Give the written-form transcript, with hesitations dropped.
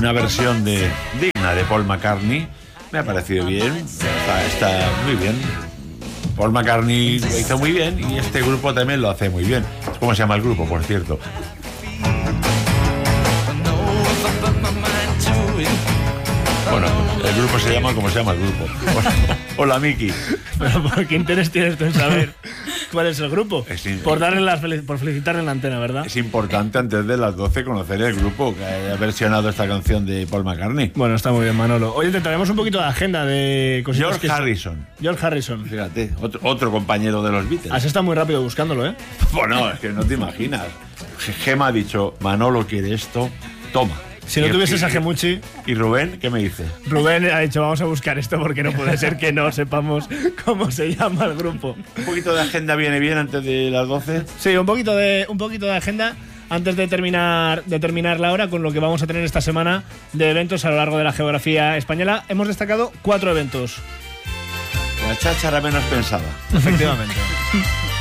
una versión digna de Paul McCartney. Me ha parecido bien, está muy bien. Paul McCartney lo hizo muy bien y este grupo también lo hace muy bien. ¿Cómo se llama el grupo, por cierto? Bueno, el grupo se llama como se llama el grupo. Hola, Miki. Pero ¿por qué interés tienes tú en saber cuál es el grupo? Por felicitarle en la antena, ¿verdad? Es importante antes de las 12 conocer el grupo que haya versionado esta canción de Paul McCartney. Bueno, está muy bien, Manolo. Oye, te traemos un poquito de agenda de cositas. George Harrison. Fíjate, otro compañero de los Beatles. Has estado muy rápido buscándolo, ¿eh? Bueno, es que no te imaginas. Gema ha dicho, Manolo quiere esto, toma. Si no tuvieses a Gemuchi. ¿Y Rubén qué me dice? Rubén ha dicho, vamos a buscar esto porque no puede ser que no sepamos cómo se llama el grupo. ¿Un poquito de agenda viene bien antes de las 12? Sí, un poquito de agenda antes de terminar la hora con lo que vamos a tener esta semana de eventos a lo largo de la geografía española. Hemos destacado 4 eventos. La cháchara menos pensada. Efectivamente.